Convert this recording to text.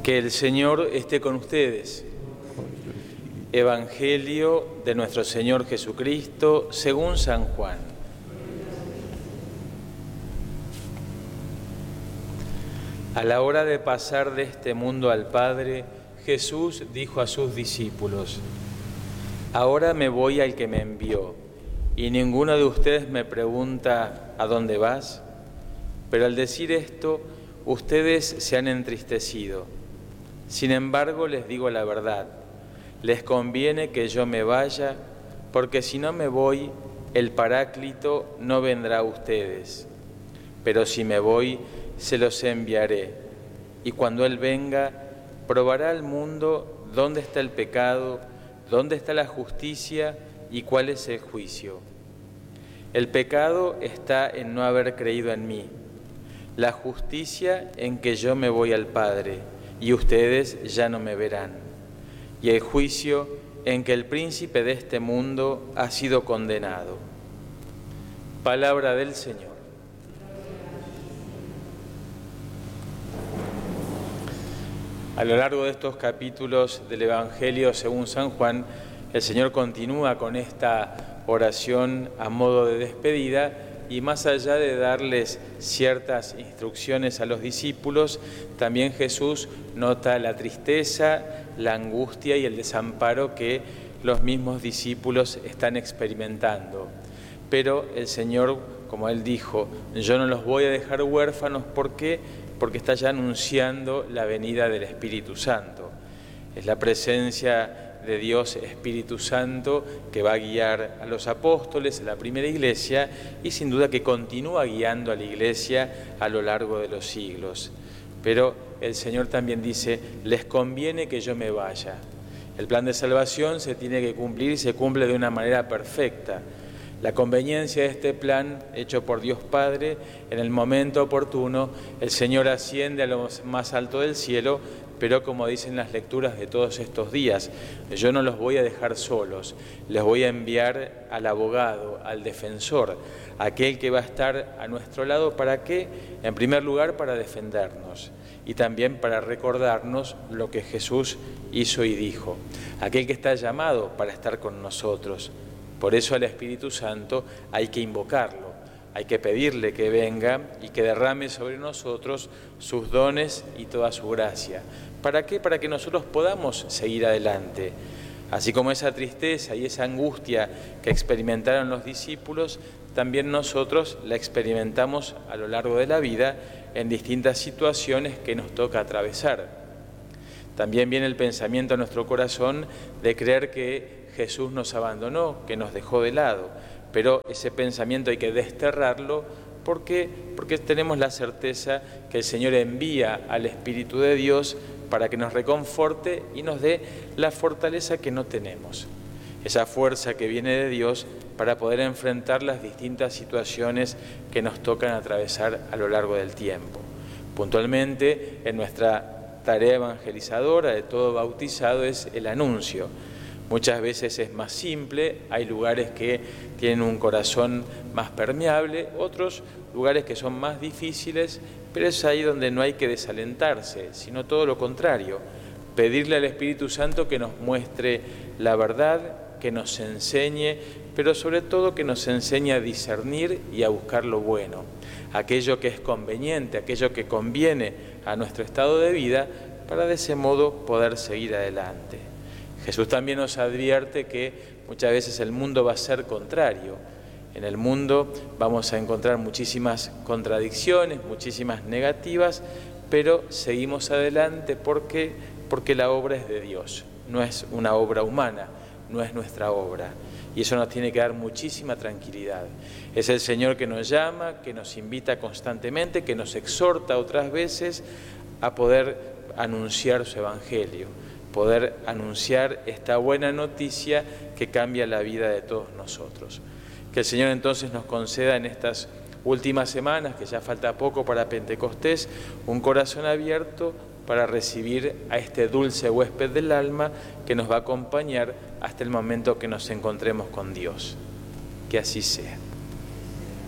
Que el Señor esté con ustedes. Evangelio de nuestro Señor Jesucristo según San Juan. A la hora de pasar de este mundo al Padre, Jesús dijo a sus discípulos: Ahora me voy al que me envió, y ninguno de ustedes me pregunta ¿a dónde vas? Pero al decir esto, ustedes se han entristecido. Sin embargo, les digo la verdad, les conviene que yo me vaya, porque si no me voy, el Paráclito no vendrá a ustedes. Pero si me voy, se los enviaré, y cuando Él venga, probará al mundo dónde está el pecado, dónde está la justicia y cuál es el juicio. El pecado está en no haber creído en mí, la justicia en que yo me voy al Padre, y ustedes ya no me verán, y el juicio en que el príncipe de este mundo ha sido condenado. Palabra del Señor. A lo largo de estos capítulos del Evangelio según San Juan, el Señor continúa con esta oración a modo de despedida, y más allá de darles ciertas instrucciones a los discípulos, también Jesús nota la tristeza, la angustia y el desamparo que los mismos discípulos están experimentando. Pero el Señor, como Él dijo, yo no los voy a dejar huérfanos. ¿Por qué? Porque está ya anunciando la venida del Espíritu Santo. Es la presencia de Dios Espíritu Santo que va a guiar a los apóstoles, a la primera iglesia, y sin duda que continúa guiando a la iglesia a lo largo de los siglos. Pero el Señor también dice, les conviene que yo me vaya. El plan de salvación se tiene que cumplir y se cumple de una manera perfecta. La conveniencia de este plan, hecho por Dios Padre, en el momento oportuno, el Señor asciende a lo más alto del cielo, pero como dicen las lecturas de todos estos días, yo no los voy a dejar solos, les voy a enviar al abogado, al defensor, aquel que va a estar a nuestro lado. ¿Para qué? En primer lugar, para defendernos y también para recordarnos lo que Jesús hizo y dijo, aquel que está llamado para estar con nosotros. Por eso al Espíritu Santo hay que invocarlo, hay que pedirle que venga y que derrame sobre nosotros sus dones y toda su gracia. ¿Para qué? Para que nosotros podamos seguir adelante. Así como esa tristeza y esa angustia que experimentaron los discípulos, también nosotros la experimentamos a lo largo de la vida en distintas situaciones que nos toca atravesar. También viene el pensamiento a nuestro corazón de creer que Jesús nos abandonó, que nos dejó de lado, pero ese pensamiento hay que desterrarlo. ¿Por qué? Porque tenemos la certeza que el Señor envía al Espíritu de Dios para que nos reconforte y nos dé la fortaleza que no tenemos, esa fuerza que viene de Dios para poder enfrentar las distintas situaciones que nos tocan atravesar a lo largo del tiempo. Puntualmente, en nuestra tarea evangelizadora de todo bautizado es el anuncio. Muchas veces es más simple, hay lugares que tienen un corazón más permeable, otros lugares que son más difíciles, pero es ahí donde no hay que desalentarse, sino todo lo contrario, pedirle al Espíritu Santo que nos muestre la verdad, que nos enseñe, pero sobre todo que nos enseñe a discernir y a buscar lo bueno, aquello que es conveniente, aquello que conviene a nuestro estado de vida, para de ese modo poder seguir adelante. Jesús también nos advierte que muchas veces el mundo va a ser contrario. En el mundo vamos a encontrar muchísimas contradicciones, muchísimas negativas, pero seguimos adelante. ¿Por qué? Porque la obra es de Dios, no es una obra humana, no es nuestra obra. Y eso nos tiene que dar muchísima tranquilidad. Es el Señor que nos llama, que nos invita constantemente, que nos exhorta otras veces a poder anunciar su Evangelio, poder anunciar esta buena noticia que cambia la vida de todos nosotros. Que el Señor entonces nos conceda en estas últimas semanas, que ya falta poco para Pentecostés, un corazón abierto para recibir a este dulce huésped del alma que nos va a acompañar hasta el momento que nos encontremos con Dios. Que así sea.